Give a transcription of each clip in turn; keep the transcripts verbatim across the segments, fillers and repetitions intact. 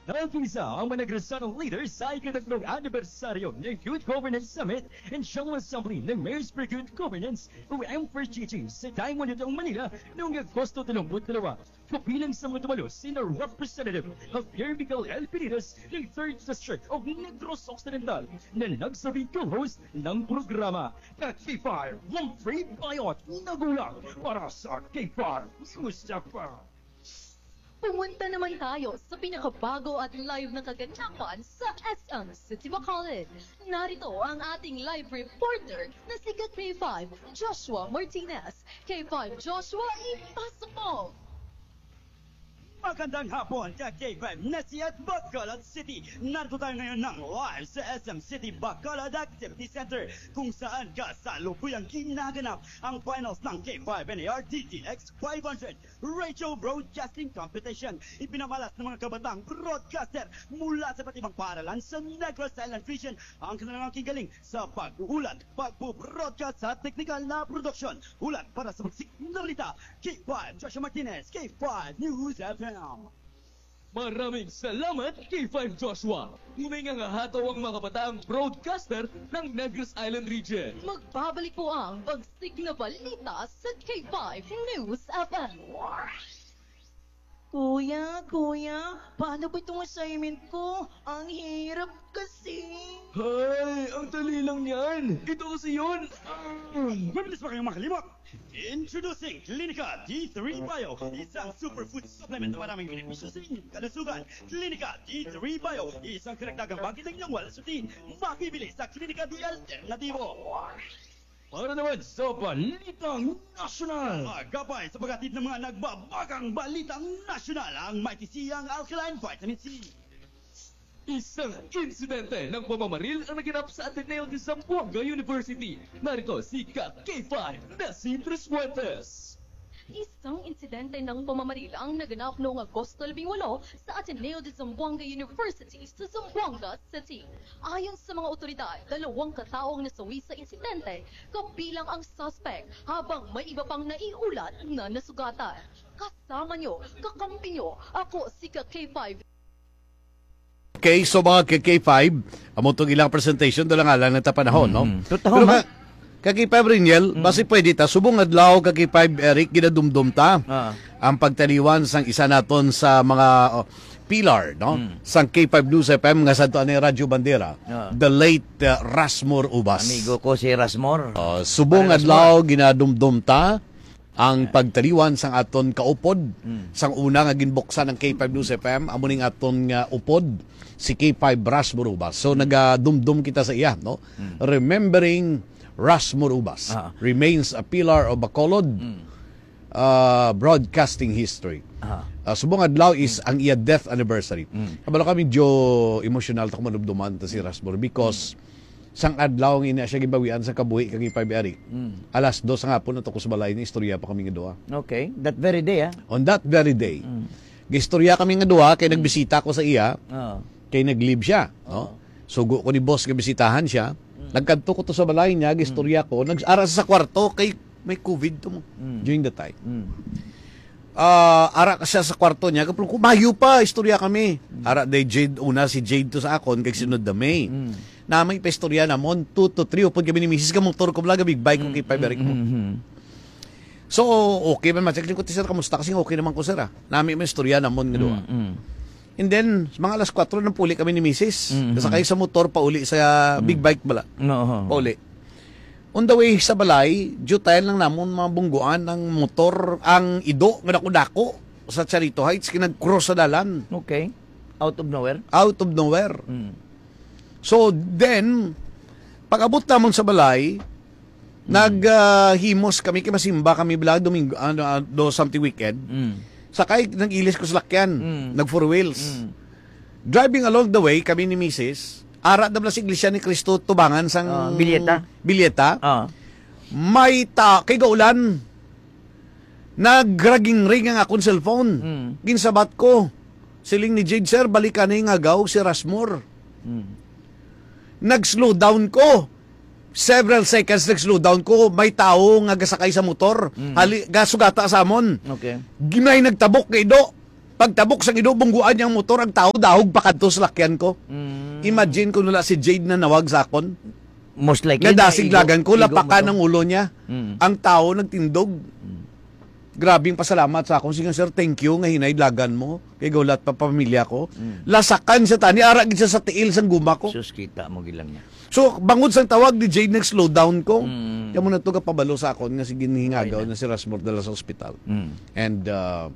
Nag-isa ang managresanong leaders sa ikatatlong anibersaryo ng Good Governance Summit and General Assembly ng Mayors for Good Governance o M four teachings sa Diamond ng Manila noong Agosto dalawampu't dalawa. Kabilang sa mga dumalo, sina Representative of Pierre Miguel L. Pinidas ng third District of Negros Occidental na nagsabing co-host ng programa. At K five, one free bayot na gulang para sa K five, Mustafa. Pumunta naman tayo sa pinakabago at live na kaganapan sa S M City Bacolod. Narito ang ating live reporter na si K five, Joshua Martinez. K five, Joshua, ipasok mo! Magandang hapon ka K five Nesi at Bacolod City. Narito tayo ngayon ng live sa S M City Bacolod Activity Center kung saan kasalukuyang ginaganap ang finals ng K five N A R D T X five hundred Radio Broadcasting Competition. Ipinamalas ng mga kabatang broadcaster mula sa iba't ibang paaralan sa Negros Island Region ang kanilang galing sa pag-uulat, pagpo-broadcast sa technical na produksyon. Ulat para sa magsignalita, K five Joshua Martinez, K five News F M. Maraming salamat, K five Joshua. Umingangahataw ang mga bataang broadcaster ng Negros Island Region. Magbabalik po ang bagsig na balita sa K five News F M. Kuya, kuya, paano ba itong assignment ko? Ang hirap kasi. Hay, ang dali lang yan. Ito kasi yun. Mabilis pa kayong makalimot! Introducing Clinica D three Bio, isang superfood supplement na maraming benepisyo sa inyong kalusugan. Clinica D three Bio, isang karagdagang bagay ng inyong walasutin. Makibili sa Clinica D Alternativo. Para naman sa balitang nasyonal. Magkapay sa paghatid ng mga nagbabagang balitang nasyonal ang Mighty C ang Alkaline Vitamin C. Isang insidente ng pamamaril ang naganap sa Ateneo de Zamboanga University. Narito si Kat K five Nesi Tres Fuentes. Isang insidente ng pamamaril ang naganap noong Agosto labing walo sa Ateneo de Zamboanga University sa Zamboanga City. Ayon sa mga otoridad, dalawang kataong nasawi sa insidente, kabilang ang suspect, habang may iba pang naiulat na nasugatan. Kasama nyo, kakampi nyo, ako si K five. Okay, so mga K five, amo itong ilang presentation, doon lang alang na panahon, no? Mm, totoo, Pero ma. ka, K five Riniel, mm. basi pwede ta, subong adlaw ka K five Eric, ginadumdum ta, Ah. ang pagtaliwan sang isa naton sa mga oh, pilar, no? Mm. Sang K five News F M, nga sa ito ni Radyo Bandera, Ah. the late uh, Rasmor Ubas. Amigo ko si Rasmor. Uh, subong Para adlaw, ginadumdum ta, ang pagtaliwan sang aton kaupod, Mm. sang una nga ginbuksan ng K five News F M, amo ning aton nga upod, si K five Rasmor Ubas. So nagadumdum kita sa iya, no? Mm. Remembering Rasmor Ubas Ah. remains a pillar of Bacolod Mm. uh, broadcasting history. Ah. Uh, subong adlaw is ang iya death anniversary. Mm. Kabalo kami medyo emotional ta kumanubduman ta si Rasmor because sang adlaw nga ina siya gibawian sa kabuhi kang K five Eric. Mm. Alas dos nga hapon nato ko sa balay ni istorya pa kami nga duha. Okay, that very day, ah. On that very day, Mm. gistorya kami nga duha kay nagbisita ko sa iya. Oh. Kay nag-leave siya, no? Sugo ko ni boss nga bisitahan siya. Nagkanto ko to sa balay niya, gistorya ko, nag-ara sa kwarto kay may COVID to mo Mm. during the time. Mm. Ah, ara ka siya sa kwarto niya, kapag kumayo pa, istorya kami. Ara day Jade una si Jade to sa akon kay sunod na May. Mm. Na may pa istorya namon two to three upod kami ni Missus ka motor ko blaga big bike ko kay Paberic mo. Mm-hmm. So okay man ma-check ko ti sir kamusta kasi okay naman ko sir ah. Nami may istorya namon nga duha. Mm-hmm. And then, mga alas kwatro nang puli kami ni Missus Mm-hmm. Nasakay sa motor, pauli sa big bike bala. No. Pauli. On the way sa balay, jutay lang namon mga bungguan ng motor, ang ido, nga dako-dako sa Charito Heights, kinag-cross sa dalan. Okay. Out of nowhere. Out of nowhere. Mm. So, then, pag-abot namon sa balay, naghimos kami, kay masimba kami bala, domingo, ano, uh, do something weekend. Mm. Sakay, nag-ilis ko sa lakyan. Mm. Nag-four wheels. Mm. Driving along the way, kami ni Missus ara dabla sa Iglesia ni Cristo tubangan sang Ah, Bilyeta. Bilyeta. Ah. May ta kay gaulan. Nagraging ring ang akong cellphone. Mm. Ginsabat ko. Siling ni Jade, sir, balikan na yung agaw si Rasmor. Mm. Nag-slow down ko. Several seconds nag-slow down ko. May tao nga gasakay sa motor. Mm. Hali, gasugata sa amon. Okay. Ginay nagtabok kay do. Pagtabok sa ginubungguan niyang motor, ang tao dahog pa kadto sa lakyan ko. Mm. Imagine kung wala si Jade na nawag sa akon. Most likely. Nadasiglagan ko, igo- igo mo lapakan to. ng ulo niya. Mm. Ang tao nagtindog. Grabing pasalamat sa akon. Sige, sir, thank you nga hinaydlagan mo. Kay gulat pa pamilya ko. Lasakan siya tani, arag siya sa tiil sang guma ko. Sus, kita mo gilang niya. So, bangod sang tawag ni Jade, nag-slow down ko. Mm. Kaya mo na ito kapabalo sa akon nga sige hingagaw na si Rasmor dala sa ospital. Mm. And uh,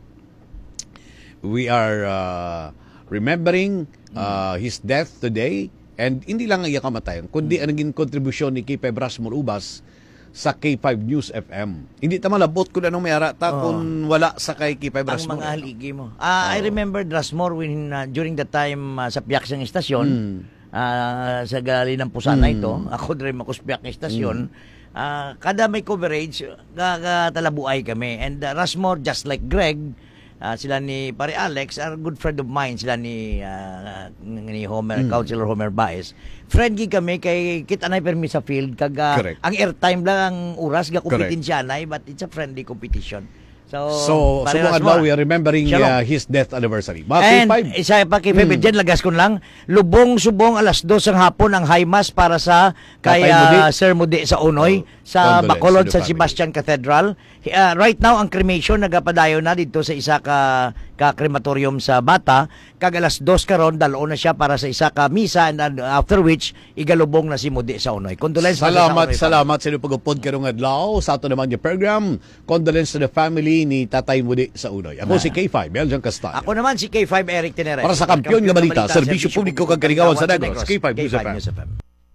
we are uh, remembering uh, his death today. And hindi lang ang iya kamatayan, kundi ang naging kontribusyon ni K five Rasmor Ubas sa K five News F M. Hindi ta malabot kung anong may arata Oh. kung wala sa kay K five Ang Rasmor. mga haligi mo. Ah, I remember Rasmor when uh, during the time uh, sa Piaksang Estasyon, Mm. ah, sa gali ng Pusana Mm. ito, ako rin ako sa Piaksang Estasyon, ah, kada may coverage, kakatalabuay kami. And uh, Rasmor, just like Greg, ah, sila ni Pare Alex are good friend of mine, sila ni ah, ni Homer, Mm. Councilor Homer Baez. Friendly kami kay kita na permi sa field kag ah, Correct. ang airtime lang ang oras ga Correct. competing siya nay, but it's a friendly competition. So, So, Pare subukan Rasmor, daw, we are remembering Shalom. uh, his death anniversary. Mga K And five. isa pa kay Pepe Mm. dyan, lagas ko lang, lubong-subong alas dos ng hapon ang high mass para sa kay Tatay Mudi. ah, Sir Mudi sa Unoy, Oh, sa condolence Bacolod to the sa family. Sebastian Cathedral. Uh, right now, ang cremation nagapadayo na dito sa isa ka, ka crematorium sa Bata. Kag alas dos karon daloon na siya para sa isa ka misa, and uh, after which, igalubong na si Mudi sa Unoy. Condolence pa sa Salamat, Unoy, salamat sa inyong pagupod karong adlaw. Sa ato naman yung program, condolence to the family ni Tatay Mudi sa Unoy. Ako Na. si K five, Belgian Castaño. Ako naman si K five Eric Teneres. Para sa kampiyon nga balita, serbisyo publiko kag kaligawan sa Negros, K five News F M. News F M.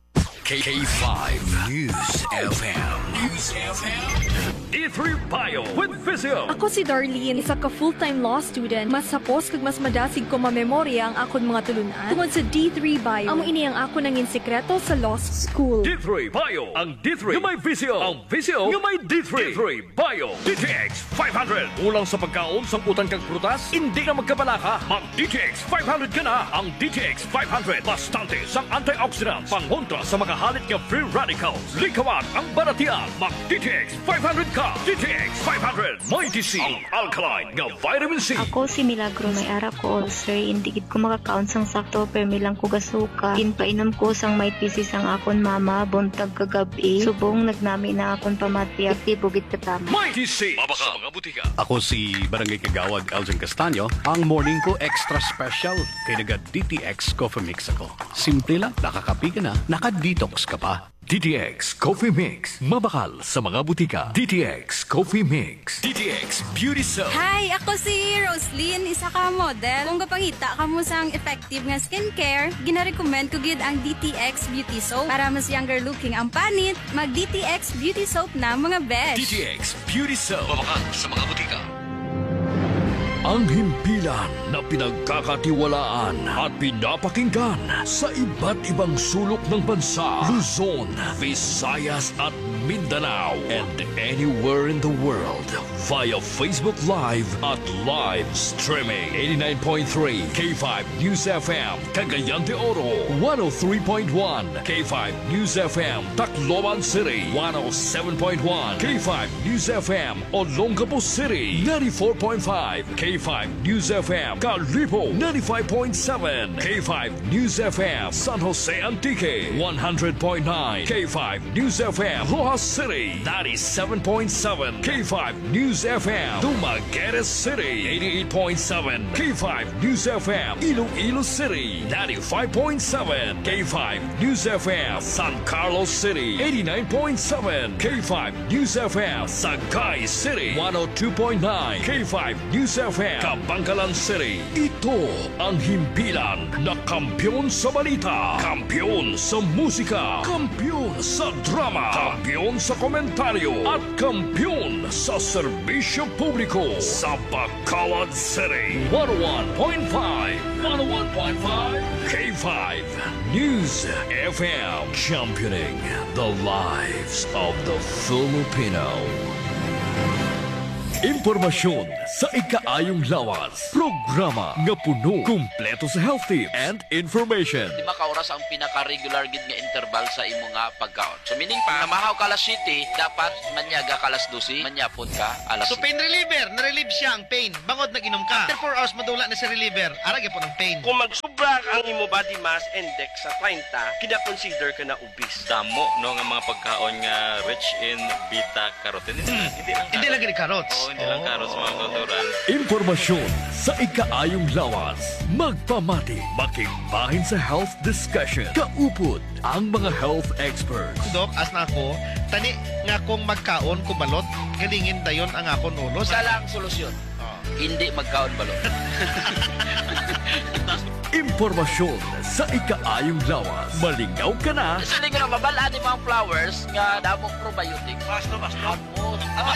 K five News F M. News F M. D three Bio with Vizio. Ako si Darlene, isa ka full-time law student. Mas sapos kag mas madasig ko mamemorya ang akon mga tulunan tungod sa D three Bio. Amo ini ang ako nangin sekreto sa law school. D three Bio. Ang D three nga may Vizio. Ang Vizio nga may D three. D three Bio. D T X five hundred. Ulang sa pagkaon, sangkutan kag prutas, hindi na magkabalaka. Mag D T X five hundred ka na. Ang D T X five hundred. Bastante sang antioxidants. Pangontra sa mga halit nga free radicals. Likawan ang baratian. Mag D T X five hundred ka. D T X five hundred. May D C. Ang alkaline nga vitamin C. Ako si Milagro, may ara ko ulcer. Hindi gid ko makakaon sang sakto, pero milang ko gasuka. Ginpainom ko sang may pisis ang akon mama, buntag kagabi. Subong nagnami na akon pamatya, di bugit katama. May D C. Mabaka mga butika. Ako si Barangay Kagawad Elgin Castaño. Ang morning ko extra special kay naga D T X Coffee Mix ako. Simple lang, nakakapi ka na, naka-detox ka pa. D T X Coffee Mix. Mabakal sa mga butika. D T X Coffee Mix. D T X Beauty Soap. Hi, ako si Roslyn, isa ka model. Kung kapangita ka mo sang effective nga skincare, gina-recommend ko gid ang D T X Beauty Soap. Para mas younger looking ang panit, mag D T X Beauty Soap na mga besh. D T X Beauty Soap. Mabakal sa mga butika. Ang himpilan na pinagkakatiwalaan at pinapakinggan sa iba't ibang sulok ng bansa, Luzon, Visayas at Mindanao, and anywhere in the world via Facebook Live at live streaming. eighty-nine point three K five News F M, Cagayan de Oro, one oh three point one K five News F M, Tacloban City, one oh seven point one K five News F M, Olongapo City, ninety-four point five K five News F M, Calipo, ninety-five point seven K five News F M, San Jose Antique, one hundred point nine K five News F M, Rojas City, ninety-seven point seven K five News F M, Dumaguete City, eighty-eight point seven K five News F M, Iloilo City, ninety-five point seven K five News F M, San Carlos City, eighty-nine point seven K five News F M, Sagay City, one oh two point nine K five News F M, Kabangkalan City. Ito ang himpilan na kampyon sa balita, kampyon sa musika, kampyon sa drama, kampyon sa komentaryo, at kampyon sa serbisyo publiko sa Bacolod City. one oh one point five, one oh one point five K five News F M, championing the lives of the Filipino. Impormasyon sa ikaayong lawas. Programa nga puno, kumpleto sa health tips and information. Di ba ka oras ang pinaka-regular gid nga interval sa imo nga pagkaon? So meaning pa, namahaw ka alas siyete, dapat manyaga ka alas dose, manyapon ka alas So pain reliever, na-relieve siya ang pain. Bangod nag-inom ka. After four hours madula na sa reliever, arag po ng pain. Kung magsubra ang imo body mass index sa thirty, kina-consider ka na obese. Damo no nga mga pagkaon nga rich in beta carotene. Hmm. Hindi lang Hindi lang gini carrots. Oo, hindi lang carrots mga kauturan. Impormasyon sa ikaayong lawas. Magpamati, makigbahin sa health discussion. Kaupod ang mga health experts. Dok, as na ako, tani nga kung magkaon ko balot, galingin dayon ang akon ulo. Sa lang solusyon. Hindi magkaon balot. Impormasyon sa ikaayong lawas. Malingaw ka na. Sa linggo na mabalaan ni mga flowers nga damong probiotic. Basto, basto. Ano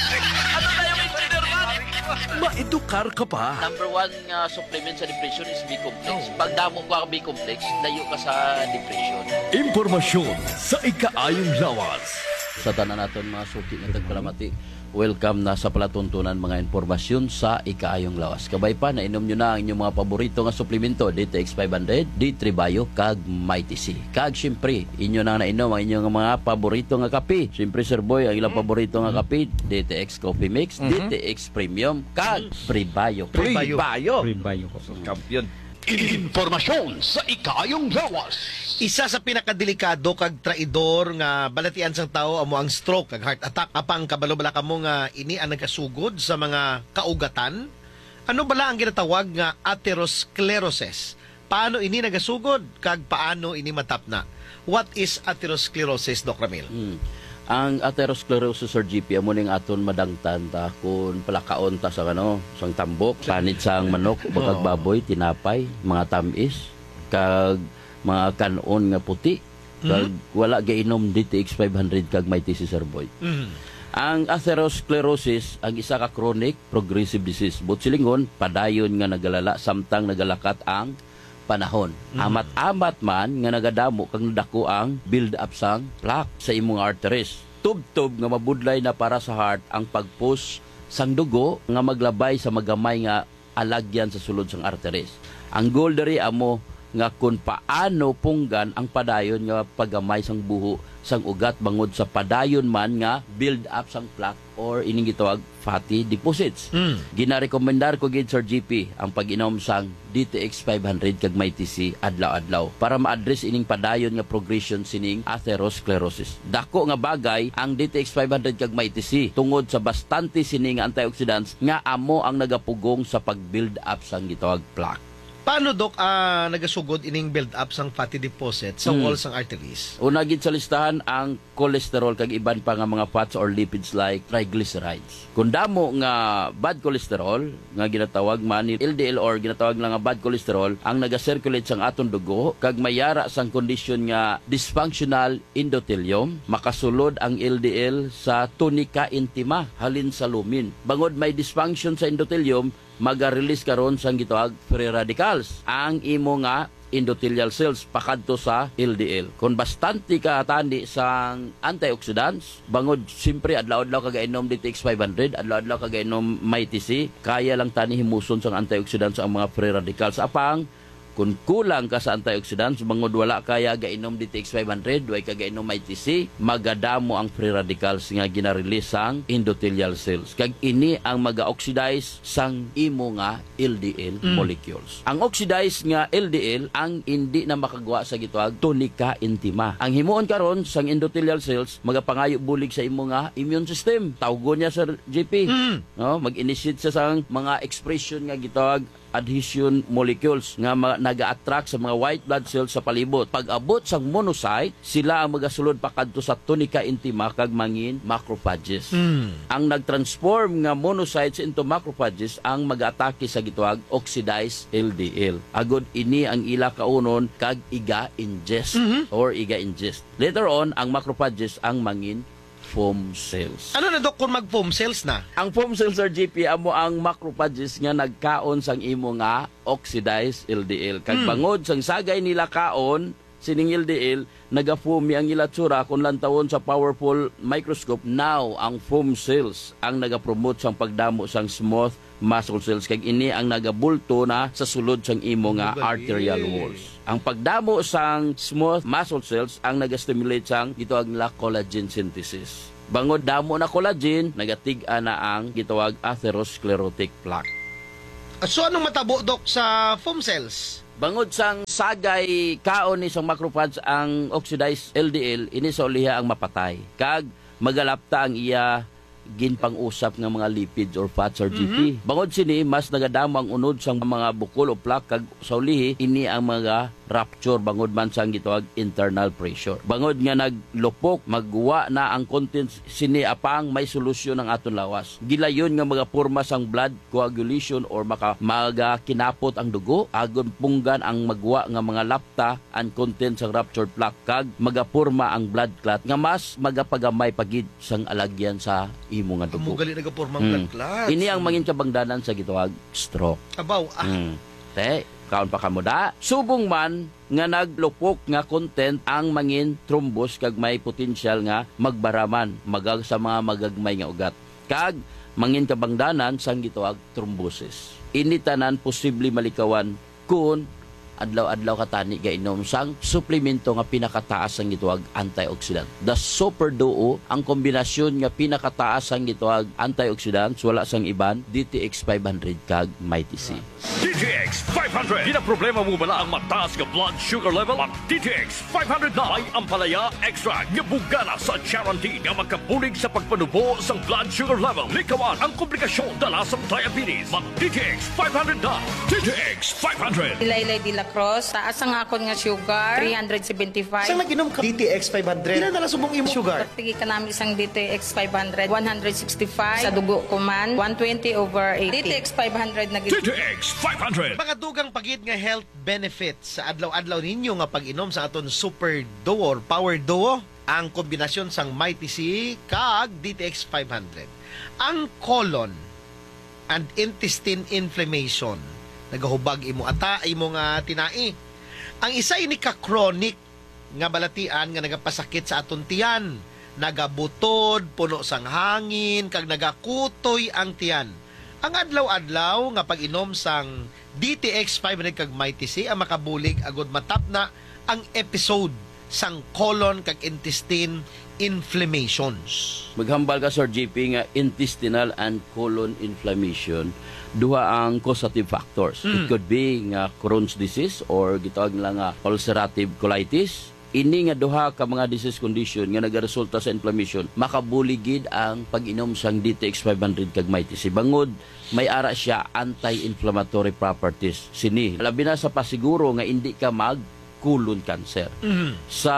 na yung engineer man? Maedukar ka pa. Number one nga supplement sa depression is B-complex. Pag damo ka B-complex, layo ka sa depression. Impormasyon sa ikaayong lawas. Sa tanan naton mga suki nga tagpalamati, welcome na sa palatuntunan mga impormasyon sa ikaayong lawas. Kabay pa, nainom nyo na ang inyong mga paborito nga suplemento, D T X five hundred, D three Bio, kag Mighty C. Kag siyempre, inyo na nainom ang inyong mga paborito nga kape. Siyempre, Sir Boy, ang ilang paborito nga kape, D T X Coffee Mix, Mhm. D T X Premium, kag Free Bio. Free Bio. Free Bio ko. Kampiyon. Impormasyon sa ikaayong lawas. Isa sa pinakadelikado kag traidor nga balatian sang tao amo ang stroke kag heart attack. Apang kabalo bala kamo nga ini ang nagkasugod sa mga kaugatan. Ano bala ang ginatawag nga atherosclerosis? Paano ini nagasugod kag paano ini matapna? What is atherosclerosis, Doc Ramil? Hmm. Ang atherosclerosis or G P amo ning aton madangtan ta kun palakaon ta sa ano, sang tambok, panit sang manok, bakag baboy, tinapay, mga tamis, kag mga kanon nga puti, kag wala gainom D T X five hundred kag Mighty C, Sir Boy. Mm. Ang atherosclerosis ang isa ka chronic progressive disease. Butsilingon, padayon nga nagalala samtang nagalakat ang panahon. Mm. Amat-amat man nga nagadamo kag nadako ang build up sang plaque sa imong arteries. Tub-tub nga mabudlay na para sa heart ang pagpush sang dugo nga maglabay sa magamay nga alagyan sa sulod sang arteries. Ang goal diri amo nga kung paano punggan ang padayon nga paggamay sang buho sang ugat bangod sa padayon man nga build up sang plaque or ining gitawag fatty deposits. Mm. Ginarekomendar ko gid Sir G P ang pag-inom sang D T X five hundred kag Mighty C adlaw-adlaw para ma-address ining padayon nga progression sining atherosclerosis. Dako nga bagay ang D T X five hundred kag Mighty C tungod sa bastante sining antioxidants nga amo ang nagapugong sa pag-build up sang gitawag plaque. Paano, Doc, ah, nagasugod ining build up sang fatty deposit sa Hmm. wall sang arteries? Una gid sa listahan ang cholesterol kag iban pa nga mga fats or lipids like triglycerides. Kung damo nga bad cholesterol nga ginatawag man ni L D L or ginatawag lang nga bad cholesterol ang naga-circulate sang aton dugo kag mayara sang kondisyon nga dysfunctional endothelium, makasulod ang L D L sa tunica intima halin sa lumin. Bangod may dysfunction sa endothelium, maga-release karon sang gitawag free radicals ang imo nga endothelial cells pakadto sa L D L. Kung bastante ka tani sang antioxidants, bangod simpre adlaw-adlaw kagainom D T X five hundred, adlaw-adlaw kagainom Mighty C, kaya lang tani himuson sang antioxidants ang mga free radicals. Apang kung kulang ka sa antioxidants, bangod wala kaya gainom D T X five hundred, way ka gainom Mighty C, magadamo ang free radicals nga gina-release sang endothelial cells. Kag ini ang maga-oxidize sang imo nga L D L Mm. molecules. Ang oxidized nga L D L ang hindi na makagawa sa gitawag tunica intima. Ang himuon karon sang endothelial cells magapangayo bulig sa imo nga immune system. Tawgon niya Sir G P. Mm. No, mag-initiate sa sang mga expression nga gitawag adhesion molecules nga ma- naga-attract sa mga white blood cells sa palibot. Pag abot sang monocyte, sila ang magasulod pakadto sa tunica intima kag mangin macrophages. Mm. Ang nag-transform nga monocytes into macrophages ang mag-atake sa gitawag oxidized L D L. Agod ini ang ila kaunon kag iga-ingest Mhm. or iga-ingest. Later on, ang macrophages ang mangin foam cells. Ano na, Doc, kung mag-foam cells na? Ang foam cells or G P amo ang macrophages nga nagkaon sang imo nga oxidized L D L. Kag Mm. bangod sang sagay nila kaon sining L D L naga-foam ang ilatsura kung lantawon sa powerful microscope. Now ang foam cells ang naga-promote sang pagdamo sang smooth muscle cells kag ini ang nagabulto na sa sulod sang imo nga arterial walls. Ang pagdamo sang smooth muscle cells ang naga-stimulate sang gitawag nila collagen synthesis. Bangod damo na collagen, nagatig-a na ang gitawag atherosclerotic plaque. So anong matabo, Dok, sa foam cells? Bangod sang sagay kaon ni sang macrophages ang oxidized L D L, ini sa uliha ang mapatay. Kag magalapta ang iya ginpang-usap ng mga lipids or fats or G P. Mm-hmm. Bangod sini, mas nagadamo ang unod sang mga bukol o plaque kag sa ulihi, ini ang mga rupture bangod man sang gitawag internal pressure. Bangod nga naglupok, magwa na ang contents sini apang may solusyon ng aton lawas. Gilayon nga mga porma sang blood coagulation or maka maga kinapot ang dugo, agon punggan ang magwa nga mga lapta ang contents sang ruptured plaque kag magaporma ang blood clot nga mas magapagamay pagid sang alagyan sa imo nga dugo. Amo gali nagaporma ang blood clot. Ini ang mangin kabangdanan sa gitawag stroke. Abaw, ah. Mm. Te, kaon pa kamo da. Subong man nga naglupok nga content ang mangin thrombus kag may potensyal nga magbaraman magag sa mga magagmay nga ugat. Kag mangin kabangdanan sang gitawag thrombosis. Ini tanan posible malikawan kun adlaw-adlaw katani gainom sang suplemento nga pinakataas ang gitawag antioxidant. The Super Duo ang kombinasyon nga pinakataas ang gitawag antioxidant wala sang iban D T X five hundred kag Mighty C. D T X five hundred. Di na problema mo bala ang mataas nga blood sugar level? Ang D T X five hundred na ay ampalaya extra nga bugana sa guarantee nga magkabulig sa pagpanubo sang blood sugar level. Likawan ang komplikasyon dala sa diabetes. Mag D T X five hundred na. D T X five hundred. Ilaylay de la Cruz, taas ang akon nga sugar, three seventy-five. Saan nag-inom ka? D T X five hundred. Ilan na nasubong imo sugar? Pagtigi ka namin isang D T X five hundred, one sixty-five. Sa dugo ko man, one twenty over eighty. D T X five hundred na D T X five hundred. Mga dugang pagid nga health benefits sa adlaw-adlaw ninyo nga pag-inom sa aton Super Duo or Power Duo, ang kombinasyon sang Mighty C kag D T X five hundred. Ang colon and intestine inflammation, nagahubag imo ata imo nga tinai. Ang isa ini ka chronic nga balatian nga nagapasakit sa aton tiyan, nagabutod, puno sang hangin kag nagakutoy ang tiyan. Ang adlaw-adlaw nga pag-inom sang D T X five hundred kag Mighty C ang makabulig agud matap na ang episode sang colon kag intestine inflammations. Maghambal ka Sir J P nga intestinal and colon inflammation, duha ang causative factors. Mm. It could be nga Crohn's disease or gitawag nila nga ulcerative colitis. Ini nga duha ka mga disease condition nga nagaresulta sa inflammation, makabuligid ang pag-inom sang D T X five hundred kag Mighty C. Bangod may ara siya anti-inflammatory properties. Sini labi na sa pasiguro nga hindi ka mag colon cancer. Mm-hmm. Sa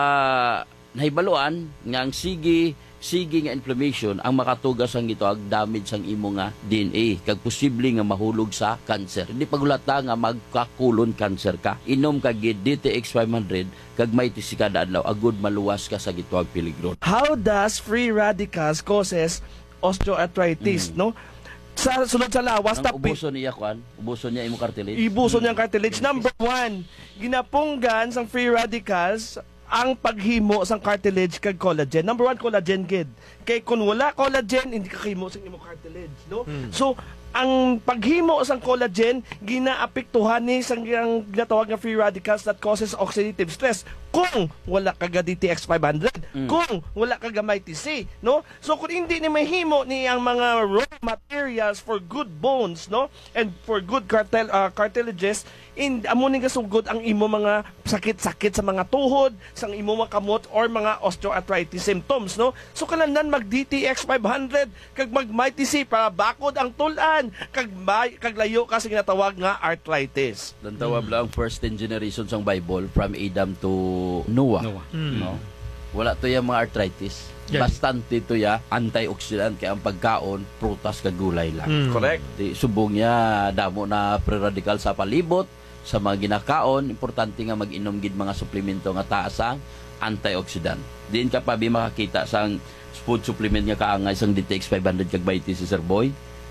nahibaluan nga ang sige sige nga inflammation ang makatugas ang gitawag damage sang imo nga D N A kag posible nga mahulog sa cancer. Hindi pagulata nga magka-colon cancer ka. Inom ka gid D T X five hundred kag Mighty C kada adlaw agud maluwas ka sa gitawag peligro. How does free radicals causes osteoarthritis, mm. no? Sa sunod sa lawas, ang ubuso niya kwan, ubuso niya imo cartilage. Ibuso niya ang cartilage. Number one, ginapunggan sang free radicals ang paghimo sang cartilage kag collagen. Number one, collagen gid. Kay kung wala collagen, hindi ka kahimo sang imo cartilage, no? Hmm. So, ang paghimo sang collagen ginaapektuhan ni sang ginatawag nga free radicals that causes oxidative stress kung wala kaga D T X five hundred, mm. kung wala kaga Mighty C, no? So kung hindi ni mahimo ni ang mga raw materials for good bones, no, and for good cartil uh, cartilages, in amo ning kasugod ang imo mga sakit-sakit sa mga tuhod, sang imo mga kamot or mga osteoarthritis symptoms, no? So kanang mag D T X five hundred kag mag Mighty C para bakod ang tulan kag may, kag layo kasi ginatawag nga arthritis. Dan tawag hmm. lang first ten generation sang Bible from Adam to Noah. Noah. Hmm. No? Wala to ya mga arthritis. Yeah. Bastante to ya antioxidant kaya ang pagkaon prutas kag gulay lang. Hmm. Correct. Di subong niya damo na free radical sa palibot sa mga ginakaon, importante nga mag-inom gid mga suplemento nga taas ang antioxidant. Diin ka pa bi makakita sang food supplement nga kaangay sang D T X five hundred kag Mighty C Sir Boy.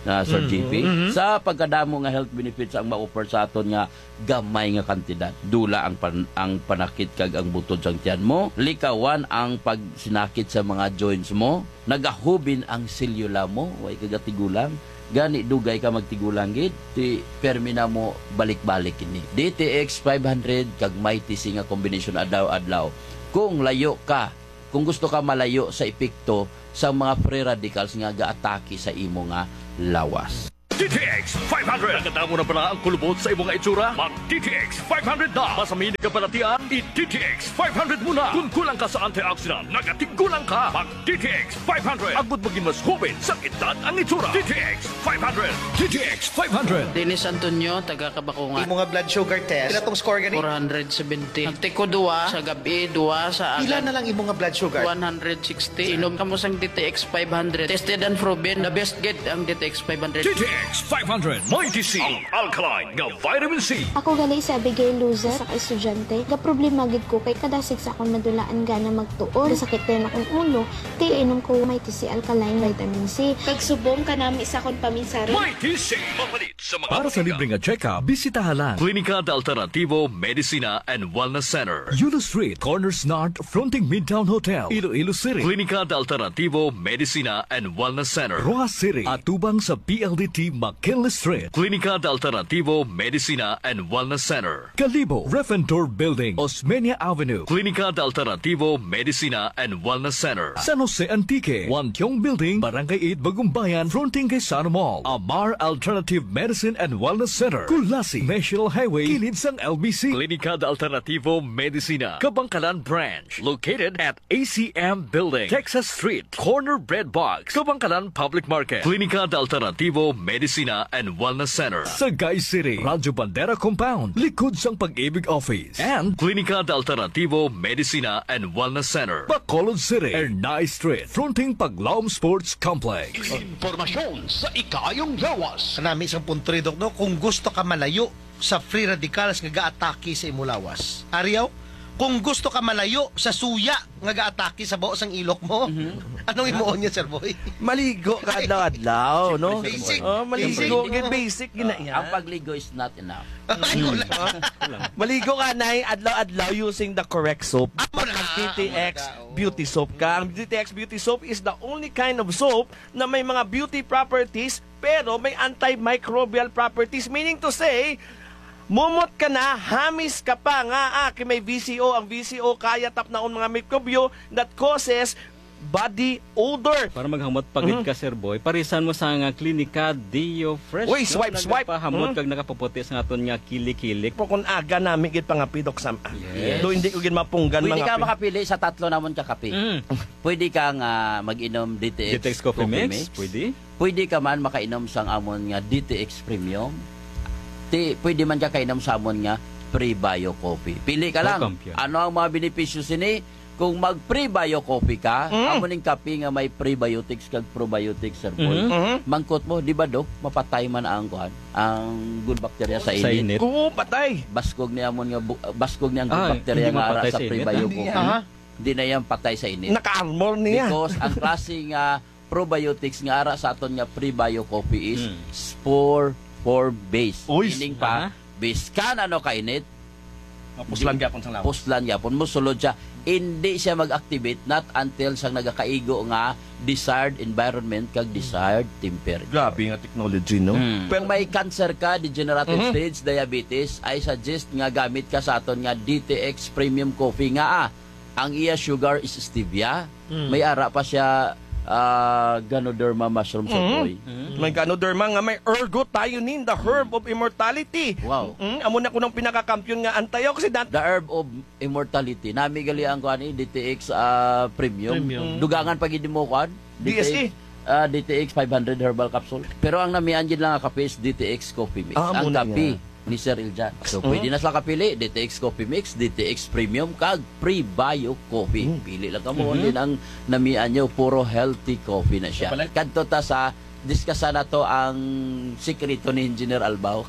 na Sir Mhm. J P. Mhm. Sa pagkadamo nga health benefits ang ma-offer sa aton nga gamay nga kantidad. Dula ang pan, ang panakit kag ang butod sang tiyan mo, likawan ang pagsinakit sa mga joints mo, nagahubin ang selula mo, way kagatigulang. Gani dugay ka magtigulang gid, ti permina mo balik-balik ini. D T X five hundred kag may tisi nga combination adlaw-adlaw. Kung layo ka, kung gusto ka malayo sa epekto sa mga free radicals nga gaatake sa imo nga lawas. D T X five hundred. Nakatamo na pala ang kulubot sa imong itsura? Mag-D T X five hundred na. Masamin ka palatian, i-D T X five hundred muna. Kung kulang ka sa antioxidant, nagatigulang ka. Mag-D T X five hundred. Agud maging mas hubin sa edad ang itsura. D T X five hundred. D T X five hundred. Dennis Antonio, taga Kabakungan. Imo nga blood sugar test. Pila tong score gani? four seventy. Ang tiko duwa sa gabi, duwa sa Pila agad. na lang imo nga blood sugar? one sixty. Inom ka mo sang D T X five hundred. Tested and proven. The best get ang D T X five hundred. D T X five hundred. May T C. Ang alkaline nga vitamin C. Ako gali sa Abigail Luza sa estudyante. Ga problema gid ko kay kadasig sa akong madulaan gana magtuon. Sakit din akong ulo. Ti inom ko may T C alkaline vitamin C. Pagsubong kanami sa akong paminsara. May T C. Mapalit sa mga Para sa libreng check-up, bisitahan Klinika de Alternativo Medicina and Wellness Center. Yulo Street, Corners North, fronting Midtown Hotel, Iloilo City. Klinika de Alternativo Medicina and Wellness Center. Roa City, atubang sa P L D T McKinley Street. Klinika de Alternativo Medicina and Wellness Center. Kalibo, Refentor Building, Osmeña Avenue. Klinika de Alternativo Medicina and Wellness Center. San Jose Antique, Wantiong Building, Barangay eight, Bagumbayan, fronting kay Sana Mall. Amar Alternative Medicine and Wellness Center. Kulasi, National Highway, kilid sang L B C. Klinika de Alternativo Medicina, Kabangkalan Branch, located at A C M Building, Texas Street, Corner Bread Box, Kabangkalan Public Market. Klinika de Alternativo Medicina and Wellness Center. Sagay City, Radyo Bandera Compound, likod sang Pag-ibig Office. And Klinika de Alternativo Medicina and Wellness Center. Bacolod City, Ernay Street, fronting Paglaom Sports Complex. Impormasyon sa ikayong lawas. Kanami isang punto rin, Dok, no? Kung gusto ka malayo sa free radicals nga ga-atake sa imo lawas. Ariyaw, kung gusto ka malayo sa suya nga ga-atake sa buos ang ilok mo, anong imuon niya, Sir Boy? Maligo ka adlaw-adlaw, no? Basic. Oh, maligo, Basic. basic, basic gina yan. Ang pagligo is not enough. Maligo ka na adlaw-adlaw using the correct soap. Ang D T X Beauty Soap ka. Ang D T X Beauty Soap is the only kind of soap na may mga beauty properties pero may antimicrobial properties. Meaning to say, mumot ka na, hamis ka pa nga, ah, kay may V C O. Ang V C O kaya tap na mga mikrobyo that causes body odor. Para maghamot pagid Mhm. ka, Sir Boy, parisan mo sa nga Klinika Dio Fresh. Uy, swipe, swipe. Pahamot Mhm. kag nakapaputi sa aton nga kilik-kilik. Po kung aga namin gid pangapidok sa Yes. do hindi ko gid mapunggan Pwede mga ka pi- makapili sa tatlo namon ka kape. Pwede kang ah, mag-inom D T X, D T X Coffee Mix, pwede. Pwede ka man makainom sang amon nga D T X Premium. Ti, pwede man ka kainom sa amon nga Pre-Bio Coffee. Pili ka lang. Welcome, yeah. Ano ang mga benepisyo sini? Kung mag Pre-Bio Coffee ka, Mm. amon ning kape nga may prebiotics kag probiotics, Sir Boy. Mhm. Mhm. Mangkot mo, di ba, Dok? Mapatay man ang kuan, ang good bacteria sa Sa init. init. Oo, patay. Baskog niya amon nga bu- baskog niya ang good Ah, bacteria hindi nga ara mapatay sa sa init, Pre-Bio ah? Coffee. Aha. Hindi na yan patay sa init. Naka-armor niya. Because ang klaseng uh, probiotics nga ara sa aton nga Pre-Bio Coffee is Mm. spore for base. Uy, Meaning pa, base ka na no kainit, Puslan gyapon sa lawas. puslan yapon mo sulod siya, hindi siya mag-activate not until sa nagakaigo nga desired environment kag desired temperature. Grabe nga technology, no? Hmm. Kung may cancer ka, degenerative Mhm. stage diabetes, I suggest nga gamit ka sa aton nga D T X Premium Coffee nga ah. Ang iya sugar is stevia. Mm. May ara pa siya ah, Ganoderma mushroom sa boy. May Ganoderma nga may ergothioneine, the herb of immortality. Wow. Mm, amo na ko ng pinakakampiyon nga antioxidant. The herb of immortality. Nami gali ang kuan ni D T X ah, Premium. Premium. Dugangan pag hindi mo kuan. D S E. ah, D T X five hundred herbal capsule. Pero ang namian gid lang nga kape is D T X Coffee Mix. Ah, ang muna kape nga. ni Sir Iljan. So, Mhm. pwede na sila kapili. D T X Coffee Mix, D T X Premium, kag Pre-Bio Coffee. Pili lang ka mo. Mhm. Din ang namian nyo, puro healthy coffee na siya. Kadto ta sa diskusa na to ang sikreto ni Engineer Albao.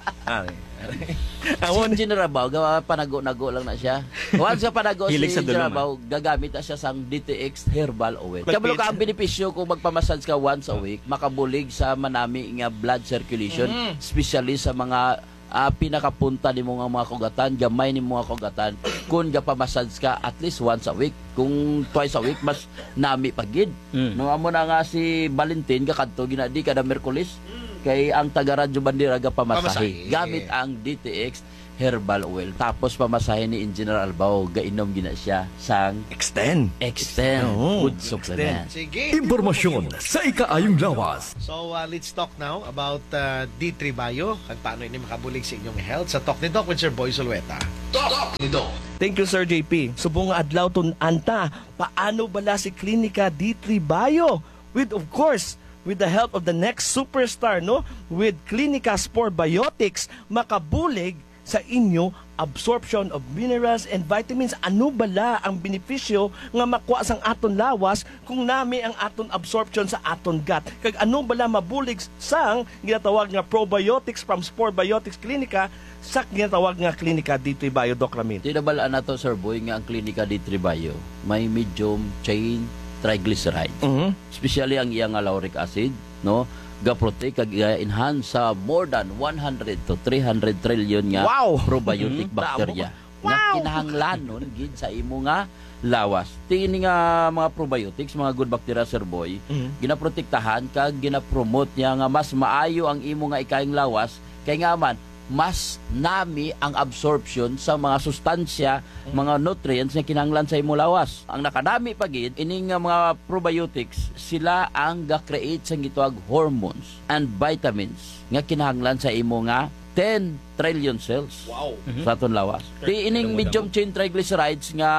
Si Engineer Albao, gawa panago-nago lang na siya. Once sa panago si Hilig sa Engineer dulungan. Albao, gagamit na siya sang D T X Herbal Oil. Kabalo ka ang benepisyo kung magpamassage ka once a week, makabulig sa manami nga blood circulation, Mm. especially sa mga ah, pinakapunta ni mga mga kugatan, gamay ni mga kugatan. Kung gapamassage ka at least once a week, kung twice a week, mas nami pagid. Mm. No, amo na nga si Valentin, kakadto, ginadi kada Merkulis, kay ang taga-radyo bandira gapamasahe. Pamasahe. Gamit ang D T X Herbal Oil. Tapos pamasahe ni Engineer Albao, gainom gina siya sang Extend. Extend Oh, Food Supplement. Sige. Impormasyon sa ikaayong lawas. So, uh, let's talk now about uh, D three Bio, kung paano ini makabulig sa inyong health. Sa Talk ni Doc with Sir Boy Sulweta. Talk ni Doc. Thank you, Sir J P. Subong nga adlaw tun anta, paano bala si Klinika D three Bio? With, of course, with the help of the next superstar, no? With Klinika Spore Biotics, makabulig sa inyo absorption of minerals and vitamins. Ano bala ang benepisyo nga makuha sang aton lawas kung nami ang aton absorption sa aton gut? Kag ano bala mabulig sang ginatawag nga probiotics from Spore Biotics Klinika sa ginatawag nga Klinika D three Bio, Doc Ramin? Tinabalaan na to, Sir Boy, nga ang Klinika D three Bio may medium chain triglyceride. Mhm. Especially ang iyang nga lauric acid, no? Ga-protect kag enhance sa more than one hundred to three hundred trillion nga Wow! probiotic Mhm. bacteria. Bravo. Nga Wow! kinahanglanon gid sa imo nga lawas. Tingin nga mga probiotics, mga good bacteria, Sir Boy, Mhm. ginaprotektahan kag ginapromote niya nga mas maayo ang imo nga ikaing lawas kay nga man mas nami ang absorption sa mga sustansya, mga nutrients na kinahanglan sa imo lawas. Ang nakadami pagid ining nga mga probiotics, sila ang ga-create sa gituag hormones and vitamins nga kinahanglan sa imo nga ten trillion cells. Wow. Sa aton lawas. Di ining medium chain triglycerides nga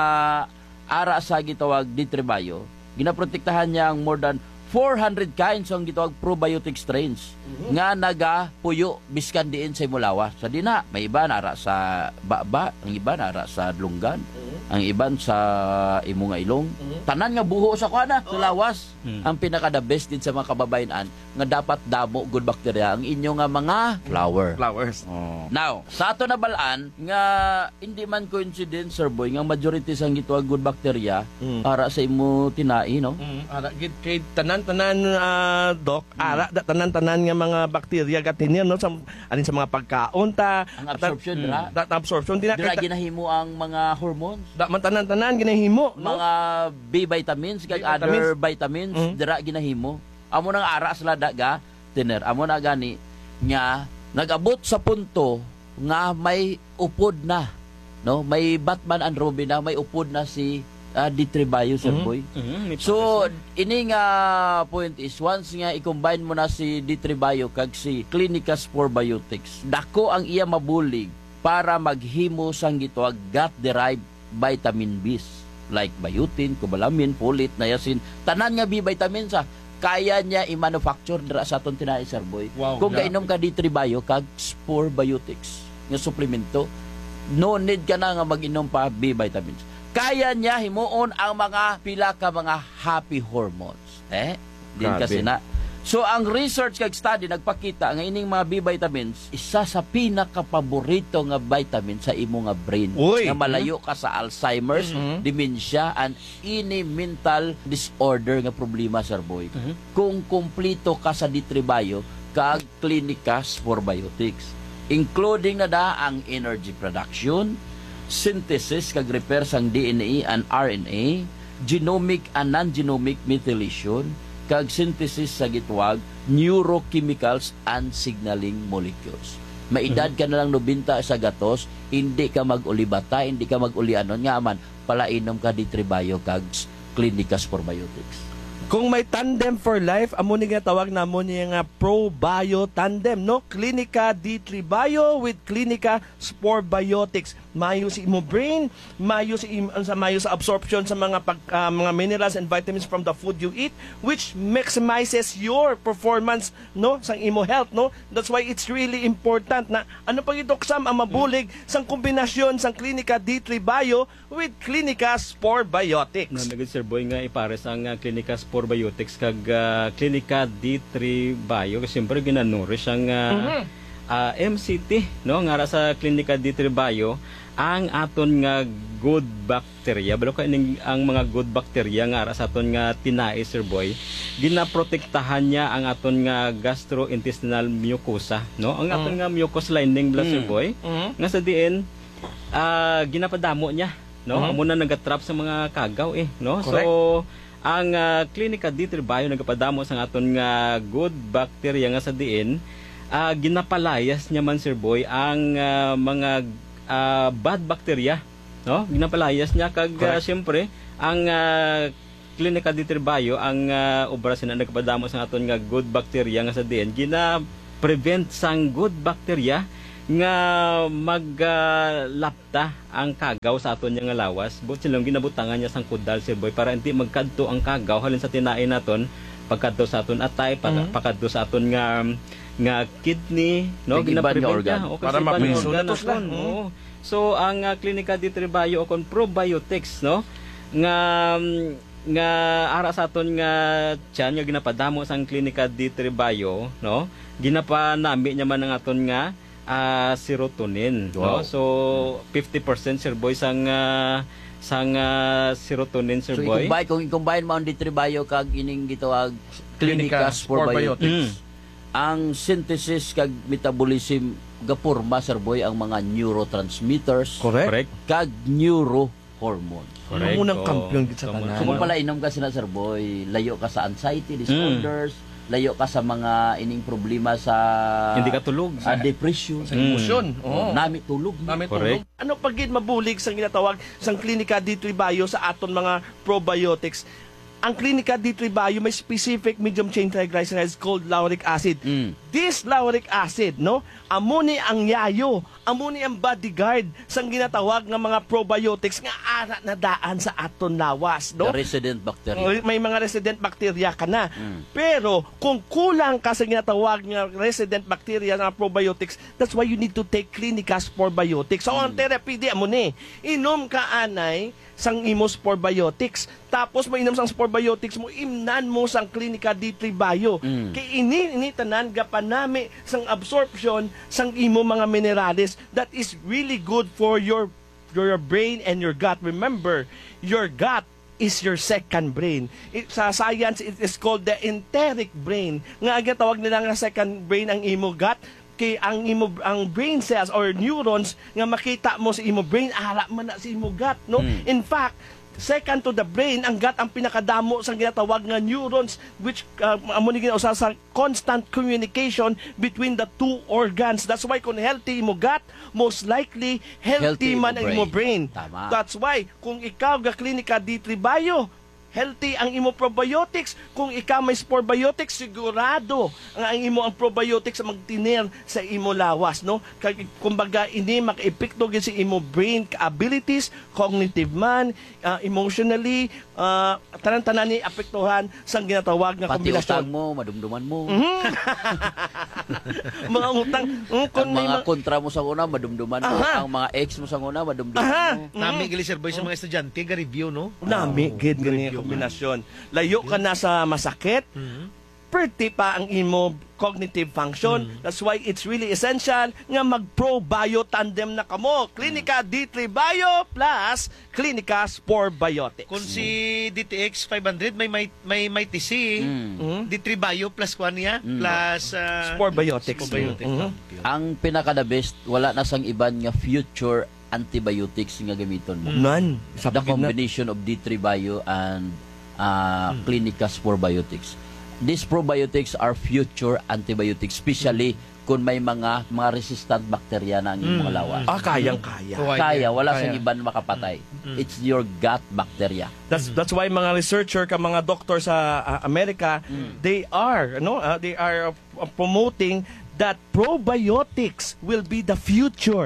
ara sa gitawag D three Bio, ginaprotektahan niya ang more than four hundred kinds ang gitawag probiotic strains nga nagapuyo biskan diin sa imulawa. Sa dina, may iba nara sa baba, ang iba nara sa lunggan, ang iban sa imo nga ilong. Tanan nga buho sa kuana, sa lawas. Ang pinaka the best din sa mga kababayan nga dapat damo good bacteria ang inyo nga mga flower. Flowers. Now, sa ato nabalaan nga hindi man coincidence, Sir Boy, nga majority sang gitawag good bacteria ara sa imo tinai, no? Mm, ara gid kay tanan-tanan ah, Doc, ara da tanan-tanan nga mga bakterya gatin no sa alin sa mga pagkaon ta, Ang absorption, at- dira. mm, da- absorption dira Dira kay ginahimo ang mga hormones, da man tanan-tanan ginahimo, no? mga B vitamins kag B other vitamins, Mhm. dira ginahimo. Amo nang ara sila daga tiner. Amo na gani nga nagabot sa punto nga may upod na, no? May Batman and Robin na, may upod na si uh, D three Bio, Sir Mhm. Boy. Mhm, may So, ini nga point is, once nga i-combine mo na si D three Bio kag si Klinika Spore Biotics, dako ang iya mabulig para maghimo sang gitawag gut-derived vitamin B's like biotin, cobalamin, folate, niacin, tanan nga B vitamins sa kaya niya i-manufacture dira sa aton tinai, Sir Boy. Wow, Kung grabe. gainom ka D three Bio kag Spore Biotics nga suplemento, no need ka na nga mag-inom pa B vitamins. Kaya niya himuon ang mga pila ka mga happy hormones. Eh, din Grabe. kasi na. So ang research kag study nagpakita nga ining mga B vitamins isa sa pinaka-paborito nga vitamin sa imo nga brain. Uy. Nga malayo ka sa Alzheimer's, Mhm. dementia and any mental disorder nga problema, Sir Boy. Kung kumplito ka sa D three Bio kag Klinika Spore Biotics, including na da ang energy production, synthesis kag repair sang D N A and R N A, genomic and non-genomic methylation, kag synthesis sa gitwag neurochemicals and signaling molecules. Maedad ka na lang nobenta sa gatos, hindi ka mag-ulibata, hindi ka mag-ulianon nga man palainom ka D three Bio kag Klinika Spore Biotics. Kung may tandem for life, amo ni nga tawag na mo niya nga Pro Bio Tandem, no? Klinika D three Bio with Klinika Spore Biotics. mayo si imo brain, mayo si im, sa mayo sa absorption sa mga pag, uh, mga minerals and vitamins from the food you eat, which maximizes your performance no sa imo health, no. That's why it's really important na ano pag idoksam ang mabulig sang kombinasyon sang Clinica D three Bio with Clinica Spore Biotics. No, naging Sir Boy nga ipares ang uh, Clinica Spore Biotics kag uh, Clinica D three Bio kasi siyempre ginanurish ang uh, mm-hmm. uh, M C T no nga sa Clinica D three Bio ang aton nga good bacteria balo ka ining ang mga good bacteria nga sa aton nga tinai Sir Boy ginaprotektahan niya ang aton nga gastrointestinal mucosa no ang aton mm. nga mucous lining bala mm. Sir Boy mm. nga sa diin uh, ginapadamo niya no mm. amo na nagatrap sa mga kagaw eh no. Correct. So ang uh, Clinica D three Bio nagapadamo sa aton nga good bacteria nga sa diin uh, ginapalayas niya man Sir Boy ang uh, mga uh, bad bacteria no ginapalayas niya kag uh, siyempre ang uh, Clinica D three Bio ang uh, obra sina nagapadamo sa aton nga good bacteria nga sa diin gina prevent sang good bacteria nga maglapta uh, ang kagaw sa aton nga lawas but silang ginabutangan niya sang kudal Sir Boy para hindi magkadto ang kagaw halin sa tinain naton pagkadto sa aton atay mm-hmm. pagkadto sa aton nga nga kidney no ginaprevent niya okay, para mapiso natos lang oh. So ang uh, Clinica D three Bio o kon probiotics no nga nga ara sa aton nga tiyan nga ginapadamo sang Clinica D three Bio no ginapanami niya man ang aton nga uh, serotonin wow. no so fifty percent Sir Boy sang uh, sang uh, serotonin Sir so, Boy i-combine kung i-combine mo ang D three Bio kag ining gitawag Clinica Spore Biotics mm. ang synthesis kag metabolism gapurma Sir Boy ang mga neurotransmitters correct kag neurohormone correct mo nang kampiyon gid sa tanan kung pala inom ka sina Sir Boy layo ka sa anxiety disorders mm. layo ka sa mga ining problema sa hindi ka tulog sa depression sa emosyon mm. oh. nami tulog nami tulog ano pagid mabulig sang ginatawag sang Clinica D three Bio sa aton mga probiotics. Ang Clinica D three Bio may specific medium chain triglycerides called lauric acid. Mm. This lauric acid, no, amo ni ang yayo, amo ni ang bodyguard sang ginatawag nga mga probiotics nga ara na daan sa aton lawas, no? The resident bacteria. May mga resident bacteria ka na. Mm. Pero kung kulang ka sa ginatawag nga resident bacteria nga probiotics, that's why you need to take Clinica Spore Biotics. So mm. ang therapy di amo ni, inom ka anay sang imo Spore Biotics. Tapos mainom sang Spore Biotics mo, imnan mo sang Clinica D three Bio. Mm. Kay ini ini tanan gapanami sang absorption sang imo mga minerales that is really good for your your brain and your gut. Remember, your gut is your second brain. It, sa science, it is called the enteric brain. Nga tawag nila nga second brain ang imo gut. Kay ang imo ang brain cells or neurons nga makita mo sa imo brain ara man na sa imo gut no mm. In fact second to the brain ang gut ang pinakadamo sa ginatawag nga neurons which uh, amo ni gina sa constant communication between the two organs. That's why kung healthy imo gut most likely healthy, healthy man ang imo brain. Tama. That's why kung ikaw ga Clinica D three Bio healthy ang imo probiotics. Kung ikaw may Spore Biotics, sigurado ang, ang imo ang probiotics magtinir sa imo lawas, no? Kag kumbaga ini maka-epekto gid sa imo brain abilities, cognitive man, uh, emotionally, uh, tanan-tanan ni apektuhan sa ginatawag nga pati kombinasyon. Pati utang mo, madumduman mo. Mm-hmm. mga utang, mm, ang mga ma- kontra mo sa una, madumduman mo. Aha. Ang mga ex mo sa una, madumduman Aha. mo. Mm-hmm. Nami gili Sir Boy sa mga estudyante ga review, no? Nami gid gani kombinasyon. Layo ka na sa masakit, mm-hmm. perti pa ang imo cognitive function. Mm-hmm. That's why it's really essential nga mag-pro-bio tandem na kamo. Clinica D three Bio plus Clinica Spore Biotics. Kung si D T X five hundred may may may, may T C, mm-hmm. D three Bio plus kwan niya, mm-hmm. plus uh, Spore Biotics. Spore Biotics. Mm-hmm. Ang pinaka-the best, wala na sang iban nga future antibiotics nga gamiton mo. None. The combination of D three Bio and uh, mm. Clinica Spore Biotics. These probiotics are future antibiotics, especially mm. kung may mga mga resistant bacteria na ang mm. mga lawas. Ah, kayang-kaya. Kaya, wala sa iban makapatay. Mm. It's your gut bacteria. That's that's why mga researcher ka mga doktor sa uh, Amerika, mm. they are, no, uh, they are uh, promoting that probiotics will be the future.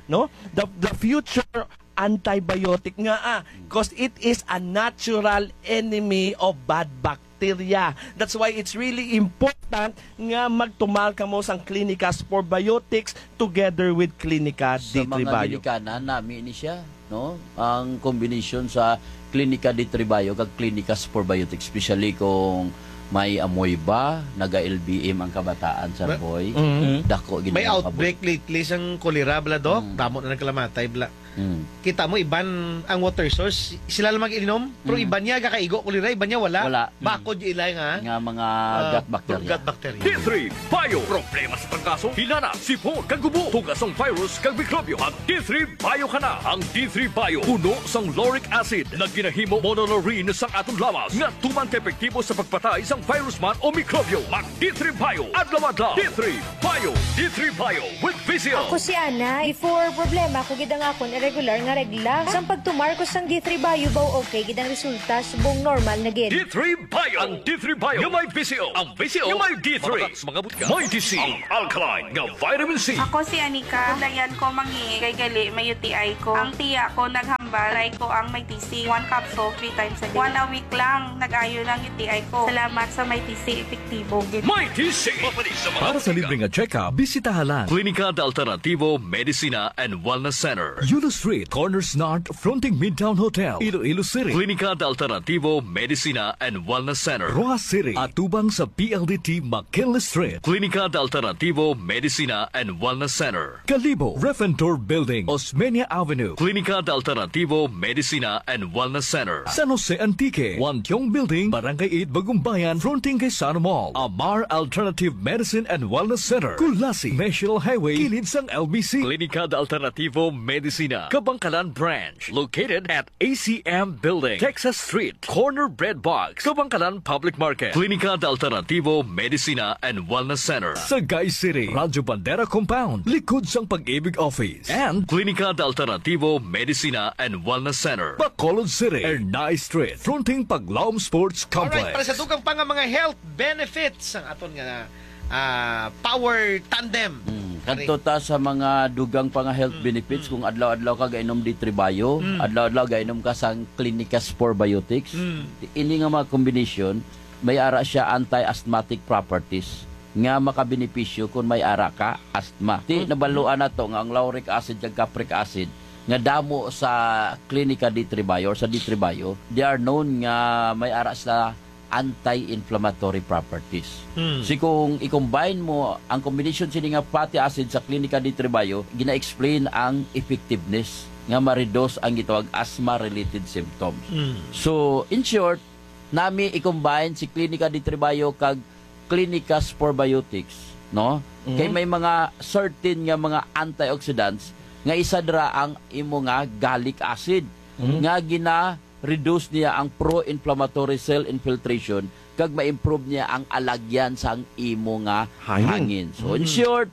no? The the future antibiotic nga ah, because it is a natural enemy of bad bacteria. That's why it's really important nga magtumal ka mo sang Clinica Sporbiotics together with Clinica Sa D three mga Bio. ginikanan, nami ni siya, no? Ang combination sa Clinica D three Bio kag Clinica Sporbiotics, especially kung may amoy ba, naga-L B M ang kabataan sa boy, Mhm. dako gid May ang outbreak lately sang kolera bala dok, damo na nagkalamatay bala. Mm. Kita mo iban ang water source, sila lang mag-ilinom, pero iban niya kakaigo kolera, iban niya wala. Wala. Bakod yung ilay nga. nga mga Ah, gut bacteria. Gut bacteria. D three Bio. Problema sa trangkaso, hinana, sipon, kag gubo, tugasong virus, kag mikrobyo. Ang D three Bio ka na. Ang D three Bio, puno sang lauric acid na ginahimo monolaurin sang atong lawas nga tuman ka epektibo sa pagpatay sang virus man o mikrobyo. Mag D three Bio, adlaw-adlaw. D three Bio, D three Bio with Vizio. Ako si Ana, before problema ko gidang akon irregular nga regla. Sang pagtumar ko sang D three Bio baw okay gidang resulta subong normal na gid. D three Bio. Ang D three Bio nga may Vizio. Ang Vizio nga may D three. Sa mga butka. May D C. Ang alkaline nga vitamin C. Ako si Anika. Dayan ko mangi kay gali may U T I ko. Ang tiya ko naghambal. Try ko ang may T C. One capsule, three times a day. One a week lang. Nag-ayo ng U T I ko. Salamat sa may T C. Epektibo. May T C. Para sa libreng check-up, bisitahan lang Clinica de Alternativo Medicina and Wellness Center, Yulo Street, Corners North, fronting Midtown Hotel, Iloilo City. Clinica de Alternativo Medicina and Wellness Center, Roa City, atubang sa P L D T McKinley Street. Clinica de Alternativo Medicina and Wellness Center, Calibo, Refentor Building, Osmeña Avenue. Clinica de Alternativo Medicina and Wellness Center, San Jose Antique, Wantiong Building, Barangay eight, Bagumbayan, fronting kay Sana Mall. Amar Alternative Medicine and Wellness Center, Kulasi, National Highway, kilid sang L B C. Clinica de Alternativo Medicina, Kabangkalan Branch, located at A C M Building, Texas Street, Corner Bread Box, Kabangkalan Public Market. Clinica de Alternativo Medicina and Wellness Center, Sagay City, Radyo Bandera Compound, likod sang Pag-ibig Office, and Clinica de Alternativo Medicina and Wellness Center, Bacolod City, Ernay Street, fronting Paglaom Sports Complex. Alright, para sa dugang pa nga mga health benefits ang aton nga ah, power tandem. Kadto ta sa mga dugang pa nga health benefits kung adlaw-adlaw ka gainom D three Bio, Mm. adlaw-adlaw gainom ka sang Clinica Sporbiotics. Mm. Ini nga mga combination may ara siya anti-asthmatic properties nga makabenepisyo kung may ara ka asthma. Ti nabaluan nato nga ang lauric acid ug capric acid nga damo sa Clinica D three Bio or sa D three Bio, they are known nga may ara sa anti-inflammatory properties. Hmm. Si kung i-combine mo ang combination sini nga fatty acid sa Clinica D three Bio, gina-explain ang effectiveness nga ma-reduce ang gitawag asthma-related symptoms. Hmm. So, in short, nami i-combine si Clinica D three Bio kag Clinica Sporbiotics, no? Mhm. Kay may mga certain nga mga antioxidants nga isa dra ang imo nga gallic acid Mhm. nga gina reduce niya ang pro-inflammatory cell infiltration kag ma-improve niya ang alagyan sa imo nga Hangin. hangin. So in Mhm. short,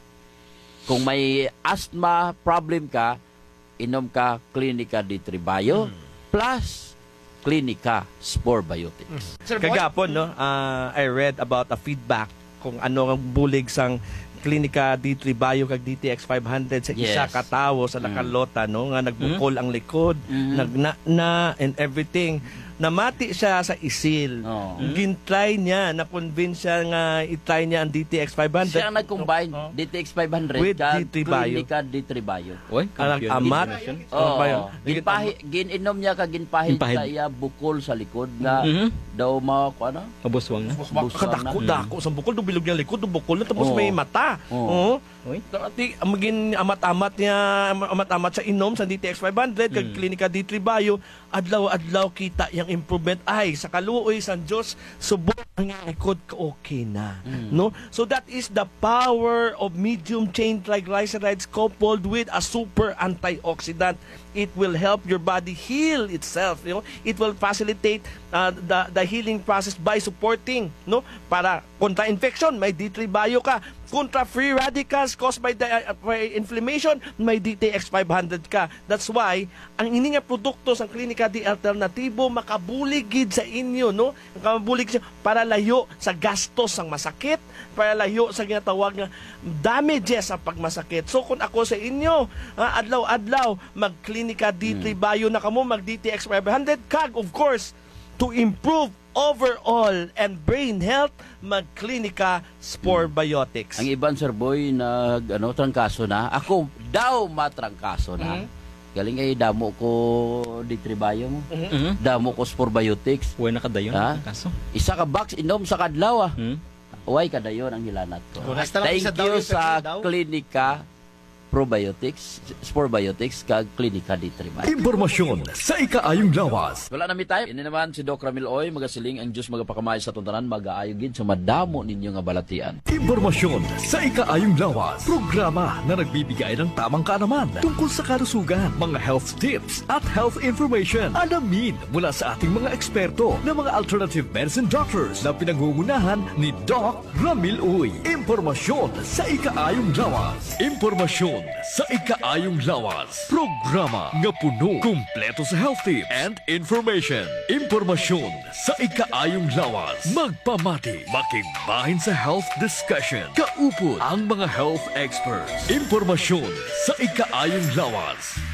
kung may asthma problem ka, inom ka Clinica D three Bio plus Clinica Sporbiotics. Kagapon, no, uh, I read about a feedback kung ano ang bulig sang Clinica D three Bio kag D T X five hundred sa isa Yes. ka tawo sa nakalota, no, nga nagbukol ang likod, nagna na and everything. Namati siya sa isil. Gintry niya, na-convince siya nga itry niya ang D T X five hundred. Siya ang nag-combine D T X five hundred With kag D three Bio. Clinica D three Bio. Oy, ang amat. Oh, Ano ba yun? ginpahi gininom niya kag ginpahid Ginpahid. sa iya bukol sa likod nga Mhm. daw mao ko ano? Kabuswang na. Kadako, dako sa bukol, dubilog niya likod, bukol na, tapos Oo. may mata. Oo. Oo. Dati, maging amat-amat niya, amat-amat sa inom sa D T X five hundred, kag Clinica D three Bio, adlaw-adlaw kita yung improvement. Ay, sa kaluoy, sa Diyos, subok ang likod ka okay na. No? So that is the power of medium chain triglycerides coupled with a super antioxidant. it will help your body heal itself. You know, it will facilitate uh, the the healing process by supporting, no, para kontra infection, may D three Bio ka. Kontra free radicals caused by the uh, by inflammation, may D T X five hundred ka. That's why ang ini nga produkto sa Klinika di Alternatibo makabuligid sa inyo, no? Makabulig siya para layo sa gastos ng masakit, para layo sa ginatawag nga damages sa pagmasakit. So kung ako sa inyo, uh, adlaw-adlaw mag-Klinika D three Bio na kamo, mag D T X five hundred kag of course to improve overall and brain health, mag-Klinika Spore Biotics. Ang iban, Sir Boy, nag, ano, trangkaso na. Ako daw matrangkaso na. Mm-hmm. Galing ay damo ko D three Bio mo. Mm-hmm. Damo ko Spore Biotics. Uy, nakadayon ang kaso. Isa ka box, inom sa kadlaw ah. Hmm? Uy, kadayon ang hilanat ko. Kung hasta lang Thank isa daw you yung sa daw. Klinika Probiotics, Spore Biotics, kag Klinika D three Bio. Impormasyon sa ikaayong lawas. Wala na mi tayo. Ini naman si Doc Ramil Oy, magasiling ang Diyos magapakamay sa tuntanan, mag-aayogin sa madamo ninyo nga balatian. Impormasyon sa ikaayong lawas. Programa na nagbibigay ng tamang kaalaman tungkol sa kalusugan, mga health tips at health information. Alamin mula sa ating mga eksperto na mga alternative medicine doctors na pinangungunahan ni Doc Ramil Oy. Impormasyon sa ikaayong lawas. Impormasyon sa ikaayong lawas. Programa nga puno, kumpleto sa health tips and information. Impormasyon sa ikaayong lawas. Magpamati, makigbahin sa health discussion. Kaupod ang mga health experts. Impormasyon sa ikaayong lawas.